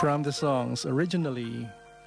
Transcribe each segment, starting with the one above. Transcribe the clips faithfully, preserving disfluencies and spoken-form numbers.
From the songs originally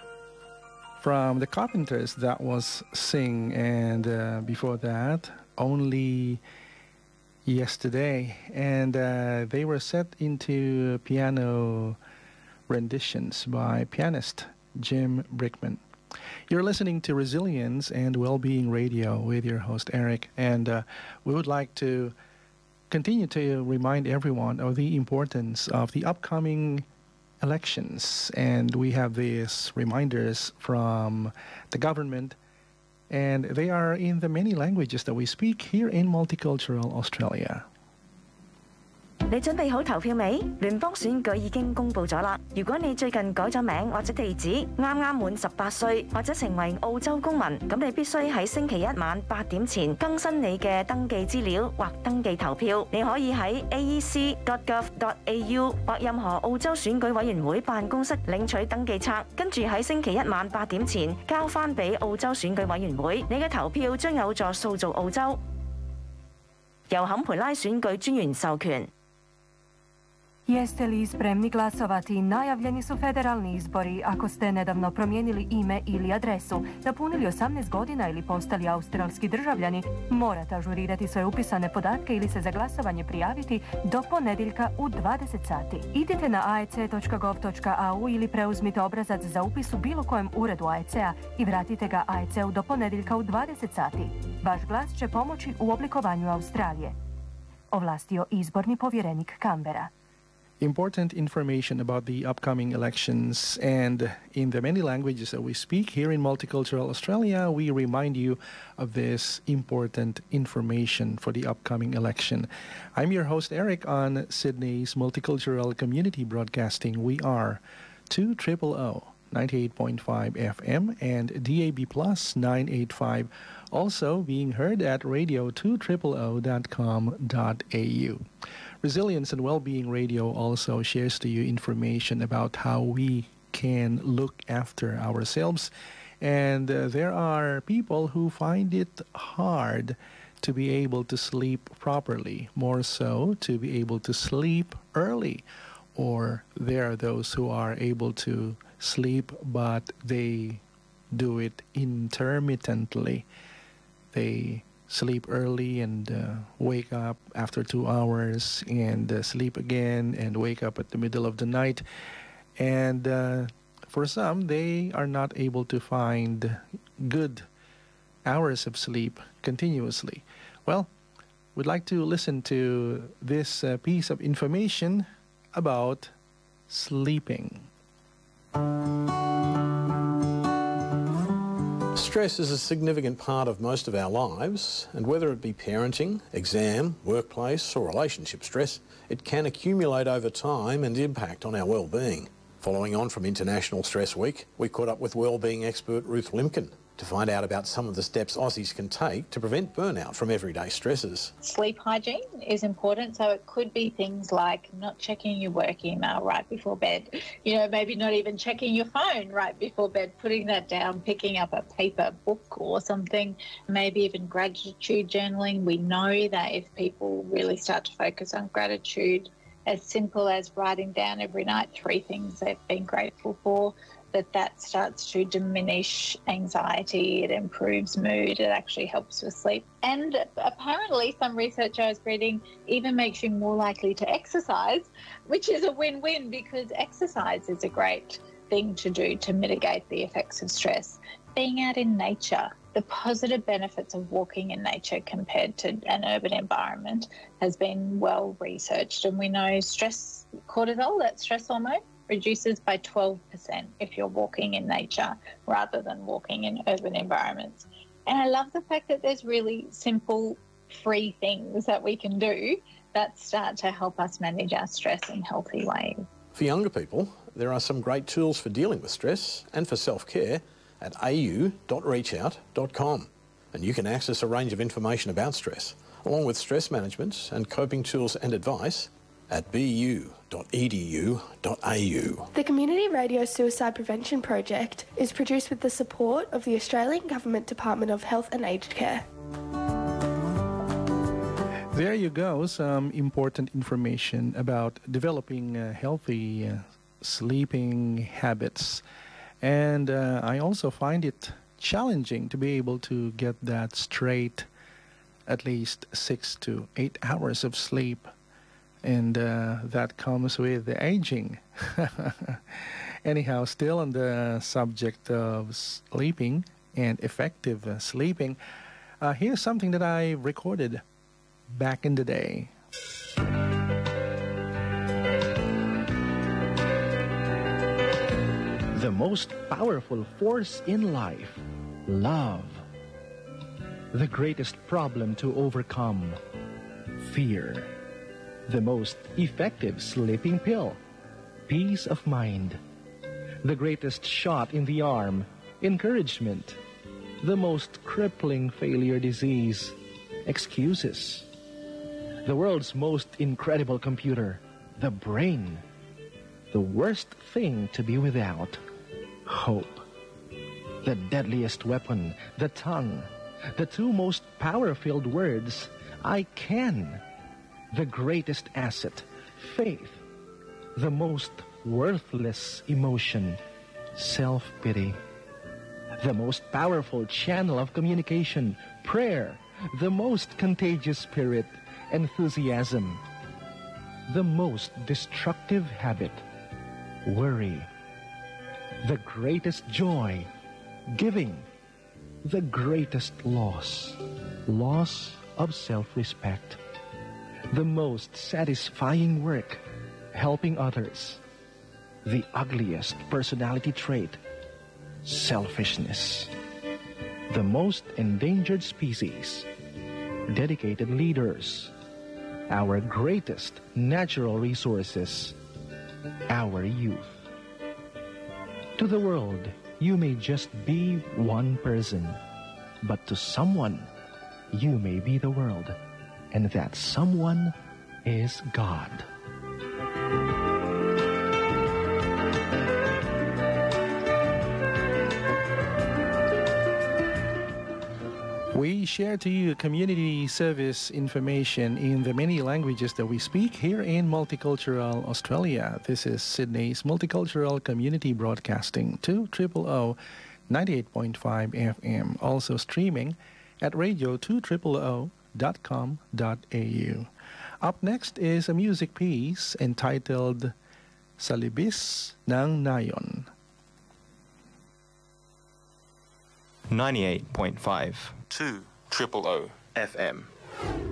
from the Carpenters, that was Sing, and uh, before that, Only Yesterday. And uh, they were set into piano renditions by pianist Jim Brickman. You're listening to Resilience and Wellbeing Radio with your host Eric, and uh, we would like to continue to remind everyone of the importance of the upcoming elections, and we have these reminders from the government, and they are in the many languages that we speak here in Multicultural Australia. 你準備好投票未？聯邦選舉已經公布咗啦。如果你最近改咗名或者地址，啱啱滿十八歲或者成為澳洲公民，咁你必須喺星期一晚八點前更新你嘅登記資料或登記投票。你可以喺 A E C dot gov dot A U 或任何澳洲選舉委員會辦公室領取登記冊，跟住喺星期一晚八點前交翻俾澳洲選舉委員會。你嘅投票將有助塑造澳洲。由坎培拉選舉專員授權。 Jeste li spremni glasovati? Najavljeni su federalni izbori. Ako ste nedavno promijenili ime ili adresu, napunili osamnaest godina ili postali australski državljani, morate ažurirati svoje upisane podatke ili se za glasovanje prijaviti do ponedjeljka u dvadeset sati. Idite na a e c dot gov dot a u ili preuzmite obrazac za upis u bilo kojem uredu A E C-a i vratite ga A E C-u do ponedjeljka u dvadeset sati. Vaš glas će pomoći u oblikovanju Australije. Ovlastio izborni povjerenik Canberra. Important information about the upcoming elections, and in the many languages that we speak here in Multicultural Australia, we remind you of this important information for the upcoming election. I'm your host Eric on Sydney's Multicultural Community Broadcasting. We are two O O O ninety-eight point five F M and D A B plus nine eighty-five, also being heard at radio two O O O dot com dot A U. Resilience and Wellbeing Radio also shares to you information about how we can look after ourselves. And uh, there are people who find it hard to be able to sleep properly, more so to be able to sleep early. Or there are those who are able to sleep, but they do it intermittently. They sleep early and uh, wake up after two hours and uh, sleep again and wake up at the middle of the night. And uh, for some, they are not able to find good hours of sleep continuously. Well, we'd like to listen to this uh, piece of information about sleeping. Stress is a significant part of most of our lives, and whether it be parenting, exam, workplace or relationship stress, it can accumulate over time and impact on our well-being. Following on from International Stress Week, we caught up with wellbeing expert Ruth Limkin to find out about some of the steps Aussies can take to prevent burnout from everyday stresses. Sleep hygiene is important, so it could be things like not checking your work email right before bed, you know, maybe not even checking your phone right before bed, putting that down, picking up a paper book or something, maybe even gratitude journaling. We know that if people really start to focus on gratitude, as simple as writing down every night three things they've been grateful for, that that starts to diminish anxiety, it improves mood, it actually helps with sleep. And apparently some research I was reading even makes you more likely to exercise, which is a win-win because exercise is a great thing to do to mitigate the effects of stress. Being out in nature, the positive benefits of walking in nature compared to an urban environment has been well researched, and we know stress cortisol, that stress hormone, reduces by twelve percent if you're walking in nature rather than walking in urban environments. And I love the fact that there's really simple, free things that we can do that start to help us manage our stress in healthy ways. For younger people, there are some great tools for dealing with stress and for self-care at a u dot reach out dot com. And you can access a range of information about stress, along with stress management and coping tools and advice at b u dot e d u dot a u. The Community Radio Suicide Prevention Project is produced with the support of the Australian Government Department of Health and Aged Care. There you go, some important information about developing uh, healthy uh, sleeping habits. And uh, I also find it challenging to be able to get that straight, at least six to eight hours of sleep. And uh, that comes with the aging. Anyhow, still on the subject of sleeping and effective uh, sleeping, uh, here's something that I recorded back in the day. The most powerful force in life, love. The greatest problem to overcome, fear. The most effective sleeping pill, peace of mind. The greatest shot in the arm, encouragement. The most crippling failure disease, excuses. The world's most incredible computer, the brain. The worst thing to be without, hope. The deadliest weapon, the tongue. The two most power-filled words, I can. The greatest asset, faith. The most worthless emotion, self-pity. The most powerful channel of communication, prayer. The most contagious spirit, enthusiasm. The most destructive habit, worry. The greatest joy, giving. The greatest loss, loss of self-respect. The most satisfying work, helping others. The ugliest personality trait, selfishness. The most endangered species, dedicated leaders. Our greatest natural resources, our youth. To the world, you may just be one person, but to someone, you may be the world, and that someone is God. We share to you community service information in the many languages that we speak here in Multicultural Australia. This is Sydney's Multicultural Community Broadcasting to Triple O ninety-eight point five F M. Also streaming at radio two triple o dot com dot a u. Up next is a music piece entitled Sa Libis ng Nayon. ninety-eight point five to Triple O F M.